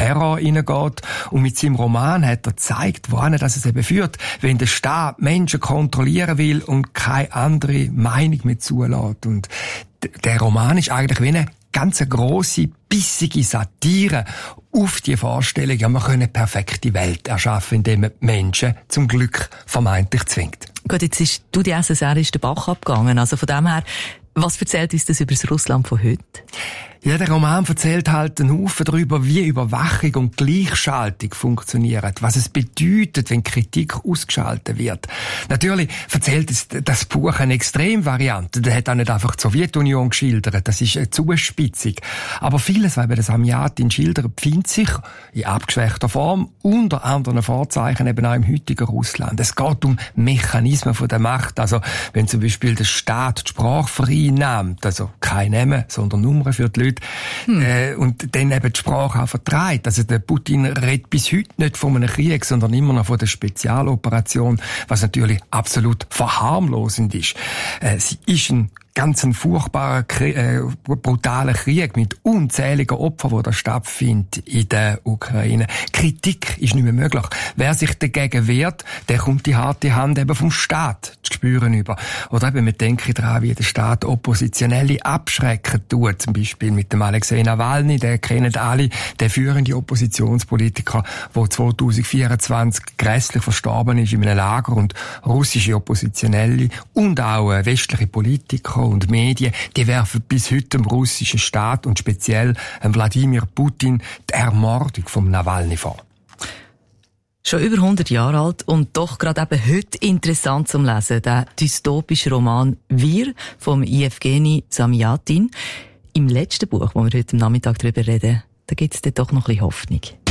Terror hineingeht. Und mit seinem Roman hat er gezeigt, wohin das es eben führt, wenn der Staat Menschen kontrollieren will und keine andere Meinung mehr zulässt. Und der Roman ist eigentlich wie eine ganz grosse, bissige Satire auf die Vorstellung, ja, man könne eine perfekte Welt erschaffen, indem man Menschen zum Glück vermeintlich zwingt. Gut, jetzt ist die SSR ist den Bach abgegangen. Also von dem her, was erzählt uns das über das Russland von heute? Ja, der Roman erzählt halt einen Haufen darüber, wie Überwachung und Gleichschaltung funktionieren, was es bedeutet, wenn Kritik ausgeschaltet wird. Natürlich erzählt das Buch eine Extremvariante. Das hat auch nicht einfach die Sowjetunion geschildert, das ist eine Zuspitzung. Aber vieles, was der Samjatin schildert, befindet sich in abgeschwächter Form unter anderen Vorzeichen eben auch im heutigen Russland. Es geht um Mechanismen von der Macht. Also, wenn zum Beispiel der Staat die Sprache vereinnahmt, also kein Namen, sondern Nummern für die Leute, und dann eben die Sprache auch vertreibt. Also der Putin redet bis heute nicht von einem Krieg, sondern immer noch von der Spezialoperation, was natürlich absolut verharmlosend ist. Sie ist ein ganz furchtbarer, brutaler Krieg mit unzähligen Opfern, die da stattfindet in der Ukraine. Kritik ist nicht mehr möglich. Wer sich dagegen wehrt, der kommt die harte Hand eben vom Staat zu spüren über. Oder eben, wir denken daran, wie der Staat Oppositionelle abschrecken tut. Zum Beispiel mit dem Alexei Nawalny, der kennen alle, der führende Oppositionspolitiker, der 2024 grässlich verstorben ist in einem Lager, und russische Oppositionelle und auch westliche Politiker und Medien, die werfen bis heute dem russischen Staat und speziell Wladimir Putin die Ermordung vom Nawalny vor. Schon über 100 Jahre alt und doch gerade eben heute interessant zum Lesen, der dystopische Roman «Wir» vom Jewgeni Samjatin. Im letzten Buch, wo wir heute am Nachmittag darüber reden, da gibt es doch noch ein bisschen Hoffnung.